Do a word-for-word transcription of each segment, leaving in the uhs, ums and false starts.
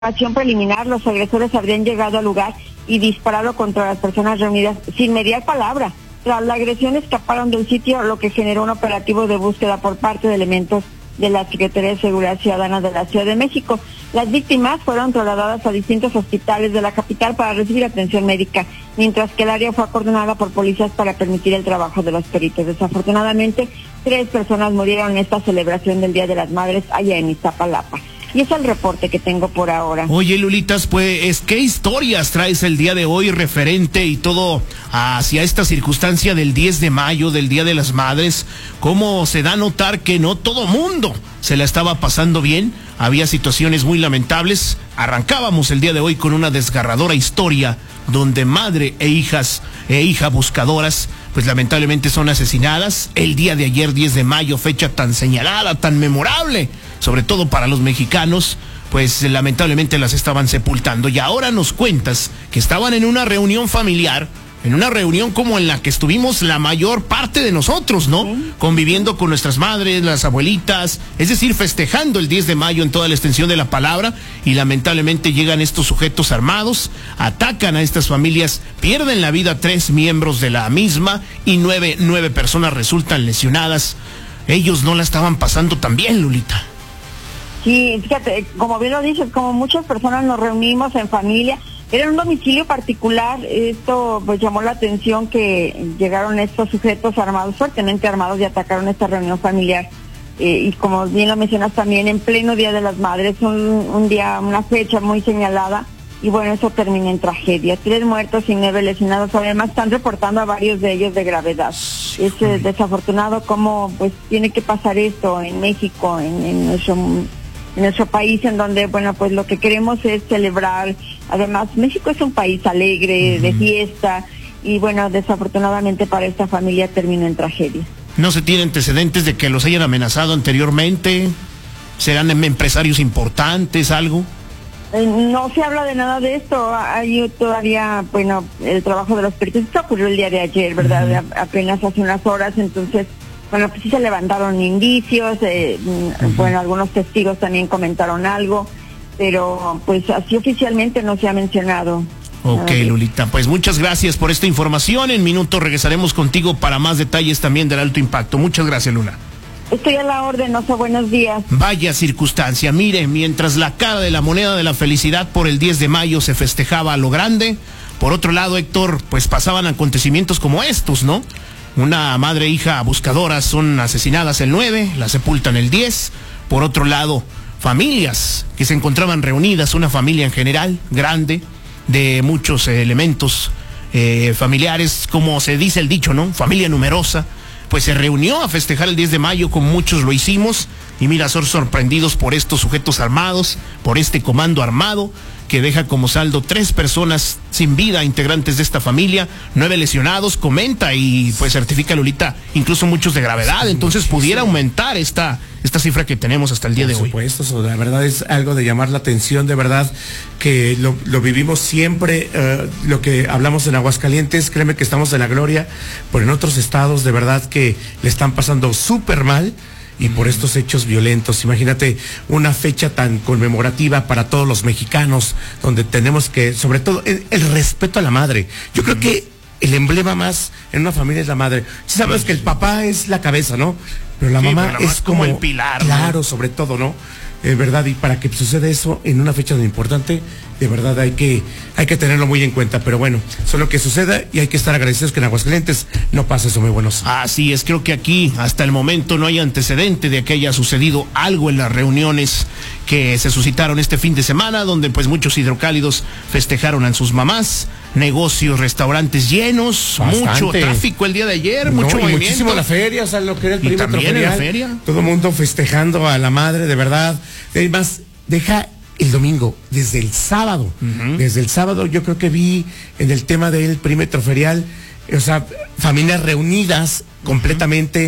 Acción preliminar, los agresores habrían llegado al lugar y disparado contra las personas reunidas sin mediar palabra. Tras la agresión escaparon del sitio, lo que generó un operativo de búsqueda por parte de elementos de la Secretaría de Seguridad Ciudadana de la Ciudad de México. Las víctimas fueron trasladadas a distintos hospitales de la capital para recibir atención médica, mientras que el área fue acordonada por policías para permitir el trabajo de los peritos. Desafortunadamente, tres personas murieron en esta celebración del Día de las Madres allá en Iztapalapa. Y es el reporte que tengo por ahora. Oye, Lulitas, pues, ¿qué historias traes el día de hoy referente y todo hacia esta circunstancia del diez de mayo, del Día de las Madres? ¿Cómo se da a notar que no todo mundo se la estaba pasando bien? Había situaciones muy lamentables. Arrancábamos el día de hoy con una desgarradora historia donde madre e hijas e hija buscadoras pues lamentablemente son asesinadas. El día de ayer, diez de mayo, fecha tan señalada, tan memorable, sobre todo para los mexicanos, pues lamentablemente las estaban sepultando. Y ahora nos cuentas que estaban en una reunión familiar, en una reunión como en la que estuvimos la mayor parte de nosotros, ¿no? Sí. Conviviendo con nuestras madres, las abuelitas, es decir, festejando el diez de mayo en toda la extensión de la palabra, y lamentablemente llegan estos sujetos armados, atacan a estas familias, pierden la vida tres miembros de la misma y nueve, nueve personas resultan lesionadas. Ellos no la estaban pasando tan bien, Lulita. Sí, fíjate, como bien lo dices, como muchas personas nos reunimos en familia. Era un domicilio particular. Esto pues llamó la atención que llegaron estos sujetos armados, fuertemente armados, y atacaron esta reunión familiar. Eh, y como bien lo mencionas también, en pleno Día de las Madres, un, un día, una fecha muy señalada, y bueno, eso termina en tragedia. Tres muertos y nueve lesionados. Además están reportando a varios de ellos de gravedad. Es eh, desafortunado cómo pues tiene que pasar esto en México, en, en nuestro en nuestro país, en donde, bueno, pues lo que queremos es celebrar. Además, México es un país alegre, uh-huh, de fiesta, y bueno, desafortunadamente para esta familia terminó en tragedia. ¿No se tiene antecedentes de que los hayan amenazado anteriormente? ¿Serán empresarios importantes, algo? Eh, no se habla de nada de esto. Hay todavía, bueno, el trabajo de los peritos. Esto ocurrió el día de ayer, ¿verdad? Uh-huh. Apenas hace unas horas, entonces... Bueno, pues sí se levantaron indicios, eh, uh-huh, bueno, algunos testigos también comentaron algo, pero pues así oficialmente no se ha mencionado. Ok, Lulita, pues muchas gracias por esta información. En minutos regresaremos contigo para más detalles también del alto impacto. Muchas gracias, Luna. Estoy a la orden, Oso, buenos días. Vaya circunstancia, mire, mientras la cara de la moneda de la felicidad por el diez de mayo se festejaba a lo grande, por otro lado, Héctor, pues pasaban acontecimientos como estos, ¿no? Una madre e hija buscadoras son asesinadas el nueve, la sepultan el diez. Por otro lado, familias que se encontraban reunidas, una familia en general, grande, de muchos eh, elementos eh, familiares, como se dice el dicho, ¿no? Familia numerosa, pues se reunió a festejar el diez de mayo, como muchos lo hicimos, y mira, son sorprendidos por estos sujetos armados, por este comando armado, que deja como saldo tres personas sin vida, integrantes de esta familia, nueve lesionados, comenta y pues certifica Lolita, incluso muchos de gravedad. Sí, entonces muchísimo. Pudiera aumentar esta, esta cifra que tenemos hasta el día Por de hoy. Por supuesto, la verdad es algo de llamar la atención, de verdad, que lo, lo vivimos siempre, uh, lo que hablamos en Aguascalientes, créeme que estamos en la gloria, pero en otros estados de verdad que le están pasando súper mal, y por estos hechos violentos. Imagínate una fecha tan conmemorativa para todos los mexicanos, donde tenemos que, sobre todo, el, el respeto a la madre. Yo creo que el emblema más en una familia es la madre. Sí sabes que el papá es la cabeza, ¿no? Pero la sí, mamá pero la es como, como el pilar. Claro, ¿no? Sobre todo, ¿no? Eh, verdad, y para que suceda eso en una fecha tan importante, de verdad hay que hay que tenerlo muy en cuenta, pero bueno, solo que suceda, y hay que estar agradecidos que en Aguascalientes no pase eso, muy buenos. Así es, creo que aquí hasta el momento no hay antecedente de que haya sucedido algo en las reuniones que se suscitaron este fin de semana, donde pues muchos hidrocálidos festejaron a sus mamás, negocios, restaurantes llenos, bastante. Mucho tráfico el día de ayer, no, mucho y movimiento. Muchísimo la feria, o sea, lo que era el perímetro también ferial, en la feria. Todo el mundo festejando a la madre, de verdad. Además, deja el domingo, desde el sábado, uh-huh. desde el sábado yo creo que vi en el tema del perímetro ferial, o sea, familias reunidas completamente, uh-huh.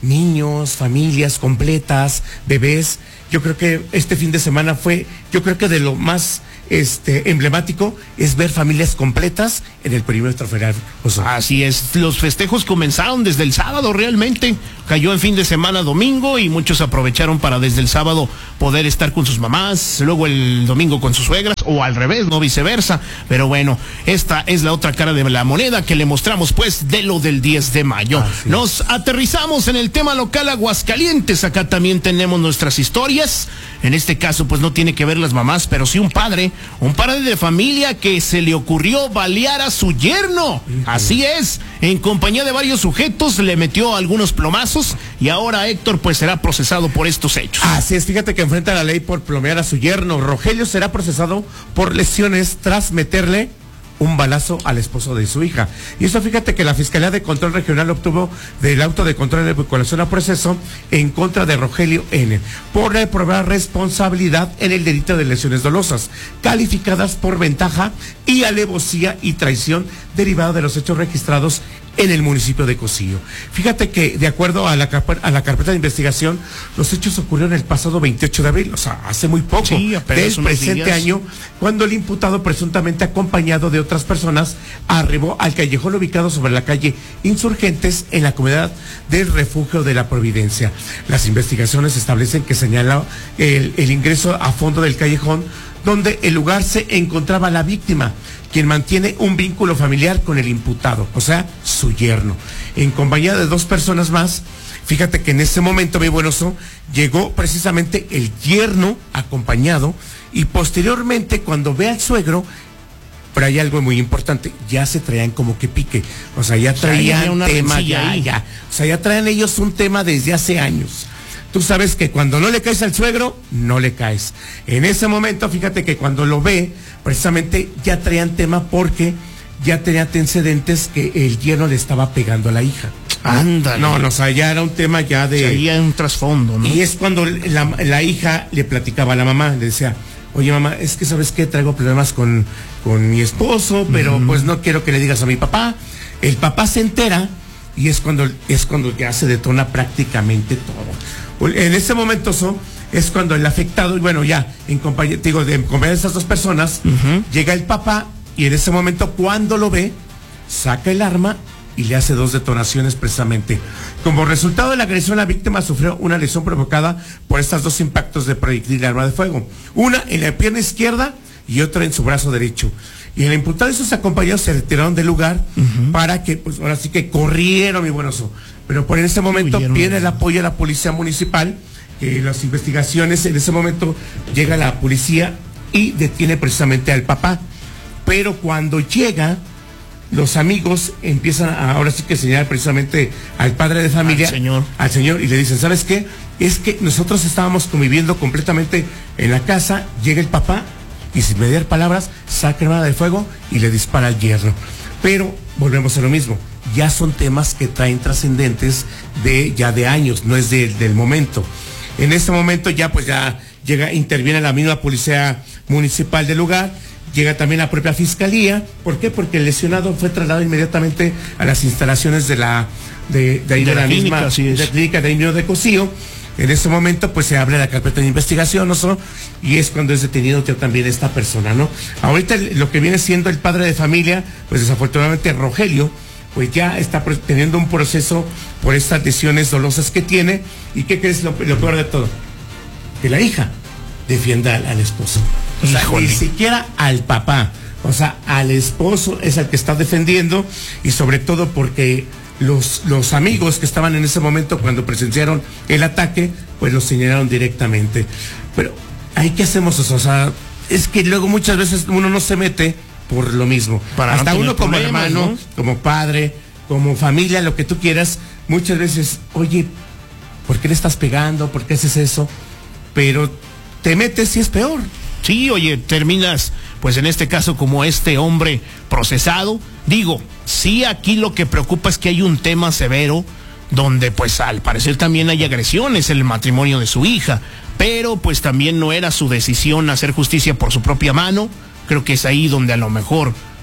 niños, familias completas, bebés. Yo creo que este fin de semana fue, yo creo que de lo más este emblemático es ver familias completas en el perímetro federal. O sea, así es, los festejos comenzaron desde el sábado realmente, cayó en fin de semana domingo y muchos aprovecharon para desde el sábado poder estar con sus mamás, luego el domingo con sus suegras o al revés, no viceversa, pero bueno, esta es la otra cara de la moneda que le mostramos pues de lo del diez de mayo. Así Nos es. aterrizamos en el tema local Aguascalientes, acá también tenemos nuestras historias, en este caso pues no tiene que ver las mamás, pero sí un padre, un padre de familia que se le ocurrió balear a su yerno. Así es, en compañía de varios sujetos le metió algunos plomazos y ahora Héctor pues será procesado por estos hechos. Así es, fíjate que enfrenta la ley por plomear a su yerno. Rogelio será procesado por lesiones tras meterle un balazo al esposo de su hija. Y eso, fíjate que la Fiscalía de Control Regional obtuvo del auto de control de vinculación a proceso en contra de Rogelio N. por probar responsabilidad en el delito de lesiones dolosas, calificadas por ventaja y alevosía y traición derivada de los hechos registrados en el municipio de Cocío. Fíjate que de acuerdo a la, a la carpeta de investigación, los hechos ocurrieron el pasado veintiocho de abril, o sea, hace muy poco, sí, del presente días. año, cuando el imputado presuntamente acompañado de otras personas arribó al callejón ubicado sobre la calle Insurgentes en la comunidad del Refugio de la Providencia. Las investigaciones establecen que señala el, el ingreso a fondo del callejón, donde el lugar se encontraba la víctima, quien mantiene un vínculo familiar con el imputado, o sea, su yerno, en compañía de dos personas más. Fíjate que en ese momento, mi buen oso, llegó precisamente el yerno acompañado y posteriormente cuando ve al suegro, pero hay algo muy importante, ya se traían como que pique, o sea, ya traían o sea, tema, ya, ya, o sea, ya traen ellos un tema desde hace años. Tú sabes que cuando no le caes al suegro, no le caes. En ese momento, fíjate que cuando lo ve, precisamente ya traían tema porque ya tenía antecedentes que el yerno le estaba pegando a la hija. Ándale. No, no, o sea, ya era un tema ya de... Sería un trasfondo, ¿no? Y es cuando la, la hija le platicaba a la mamá, le decía, oye mamá, es que sabes qué, traigo problemas con, con mi esposo, pero uh-huh. pues no quiero que le digas a mi papá. El papá se entera y es cuando, es cuando ya se detona prácticamente todo. En ese momento so, es cuando el afectado, y bueno, ya, en compañía, digo, de, en compañía de esas dos personas, uh-huh. llega el papá y en ese momento cuando lo ve, saca el arma y le hace dos detonaciones precisamente. Como resultado de la agresión, la víctima sufrió una lesión provocada por estos dos impactos de proyectil de arma de fuego. Una en la pierna izquierda y otra en su brazo derecho. Y el imputado y sus acompañados se retiraron del lugar uh-huh. para que, pues ahora sí que corrieron, mi buen oso. Pero por en ese momento viene el apoyo de la policía municipal, que las investigaciones, en ese momento llega la policía y detiene precisamente al papá. Pero cuando llega, los amigos empiezan a, ahora sí que señalar precisamente al padre de familia, al señor, al señor y le dicen, ¿sabes qué? Es que nosotros estábamos conviviendo completamente en la casa, llega el papá y sin mediar palabras, saca el arma de fuego y le dispara al yerno. Pero volvemos a lo mismo, ya son temas que traen trascendentes de ya de años, no es de, del momento. En este momento ya pues ya llega, interviene la misma policía municipal del lugar, llega también la propia fiscalía. ¿Por qué? Porque el lesionado fue trasladado inmediatamente a las instalaciones de la de, de ahí de, de la, la clínica, misma de la clínica de ahí de Cocío. En ese momento pues se abre la carpeta de investigación, ¿no? Y es cuando es detenido también esta persona, ¿no? Ahorita lo que viene siendo el padre de familia, pues desafortunadamente Rogelio, pues ya está teniendo un proceso por estas lesiones dolosas que tiene. ¿Y qué crees lo, lo peor de todo? Que la hija defienda al, al esposo. O sea, ni siquiera al papá, o sea, al esposo es el que está defendiendo, y sobre todo porque los, los amigos que estaban en ese momento cuando presenciaron el ataque, pues lo señalaron directamente. Pero, ¿ahí qué hacemos? O sea, es que luego muchas veces uno no se mete por lo mismo. Para Hasta no uno como hermano, ¿no? Como padre, como familia, lo que tú quieras, muchas veces, oye, ¿por qué le estás pegando? ¿Por qué haces eso? Pero te metes y es peor. Sí, oye, terminas, pues en este caso como este hombre procesado. Digo, sí, aquí lo que preocupa es que hay un tema severo donde pues al parecer también hay agresiones en el matrimonio de su hija, pero pues también no era su decisión hacer justicia por su propia mano. Creo que es ahí donde a lo mejor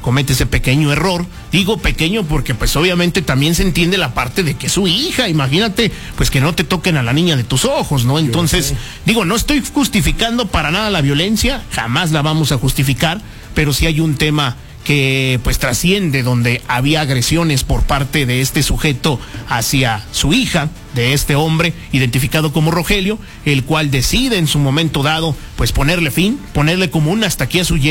comete ese pequeño error. Digo pequeño porque pues obviamente también se entiende la parte de que es su hija, imagínate, pues que no te toquen a la niña de tus ojos, ¿no? Entonces, digo, no estoy justificando para nada la violencia, jamás la vamos a justificar, pero sí hay un tema que pues trasciende, donde había agresiones por parte de este sujeto hacia su hija, de este hombre identificado como Rogelio, el cual decide en su momento dado pues ponerle fin, ponerle como un hasta aquí a su